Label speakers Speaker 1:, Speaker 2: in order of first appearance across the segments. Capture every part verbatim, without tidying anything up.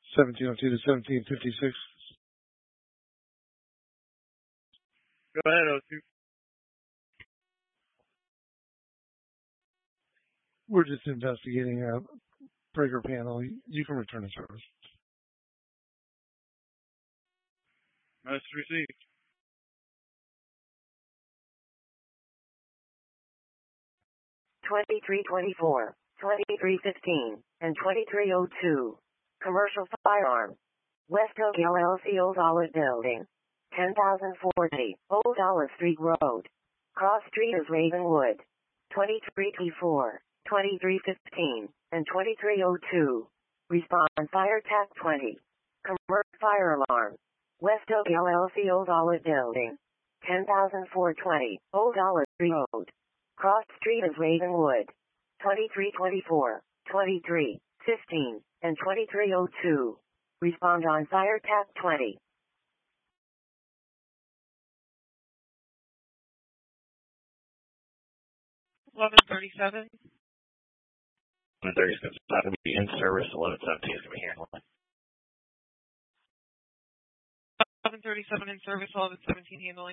Speaker 1: seventeen oh two to seventeen fifty-six.
Speaker 2: Go ahead, oh two.
Speaker 1: We're just investigating a breaker panel. You can return to service.
Speaker 2: Message received.
Speaker 3: twenty-three twenty-four, twenty-three fifteen, and twenty-three oh two. Commercial firearm. West Oak L L C Old Olive Building. ten thousand forty, Old Olive Street Road. Cross Street is Ravenwood. twenty-three twenty-four, twenty-three fifteen, and twenty-three oh two. Respond Fire T A C twenty. Commercial fire alarm. West Oak L L C Old Olive Building. ten thousand four hundred twenty, Old Olive Street Road. Cross Street is Ravenwood. twenty-three twenty-four, twenty-three fifteen, and twenty-three oh two. Respond on Fire T A C twenty.
Speaker 4: eleven thirty-seven.
Speaker 5: eleven thirty-seven be in service. eleven seventeen is going to be handling.
Speaker 4: eleven thirty-seven in service. eleven seventeen handling.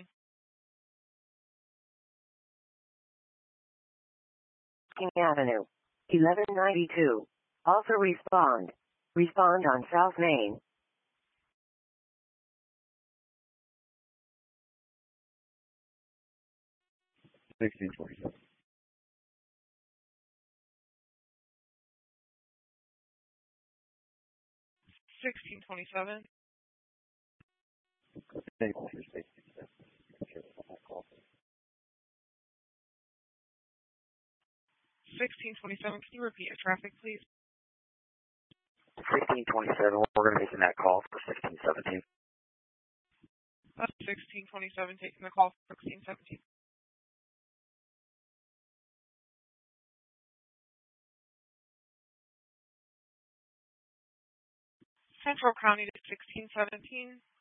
Speaker 3: King Avenue. eleven ninety-two. Also respond. Respond on South Main.
Speaker 2: sixteen twenty-seven.
Speaker 4: sixteen twenty-seven. sixteen twenty-seven. Can you repeat your traffic, please?
Speaker 5: sixteen twenty-seven. We're going to be making that call for sixteen seventeen.
Speaker 4: That's sixteen twenty-seven taking the call for sixteen seventeen. Central County to sixteen seventeen.